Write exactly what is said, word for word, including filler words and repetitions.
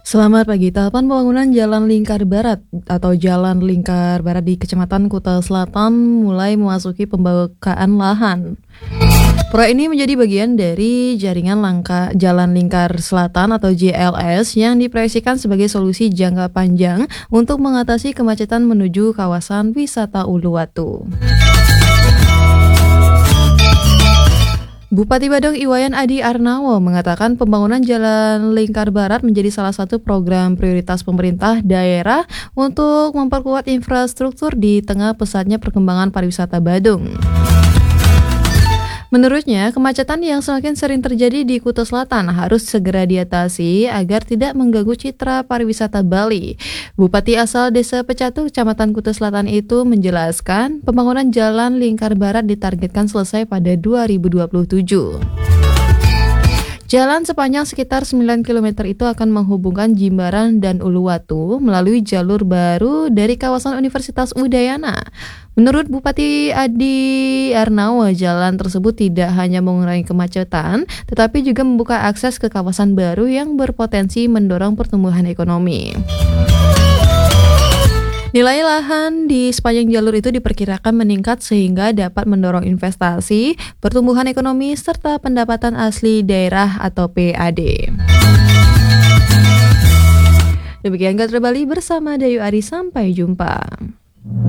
Selamat pagi. Tahapan pembangunan Jalan Lingkar Barat atau Jalan Lingkar Barat di Kecamatan Kuta Selatan mulai memasuki pembukaan lahan. Proyek ini menjadi bagian dari jaringan langka Jalan Lingkar Selatan atau J L S yang diproyeksikan sebagai solusi jangka panjang untuk mengatasi kemacetan menuju kawasan wisata Uluwatu. Bupati Badung Iwayan Adi Arnawo mengatakan pembangunan Jalan Lingkar Barat menjadi salah satu program prioritas pemerintah daerah untuk memperkuat infrastruktur di tengah pesatnya perkembangan pariwisata Badung. Menurutnya, kemacetan yang semakin sering terjadi di Kuta Selatan harus segera diatasi agar tidak mengganggu citra pariwisata Bali. Bupati asal Desa Pecatu, Kecamatan Kuta Selatan itu menjelaskan pembangunan Jalan Lingkar Barat ditargetkan selesai pada dua ribu dua puluh tujuh. Jalan sepanjang sekitar sembilan kilometer itu akan menghubungkan Jimbaran dan Uluwatu melalui jalur baru dari kawasan Universitas Udayana. Menurut Bupati Adi Arnawo, jalan tersebut tidak hanya mengurangi kemacetan, tetapi juga membuka akses ke kawasan baru yang berpotensi mendorong pertumbuhan ekonomi. Nilai lahan di sepanjang jalur itu diperkirakan meningkat sehingga dapat mendorong investasi, pertumbuhan ekonomi, serta pendapatan asli daerah atau P A D. Demikian Gatra Bali bersama Dayu Ari, sampai jumpa.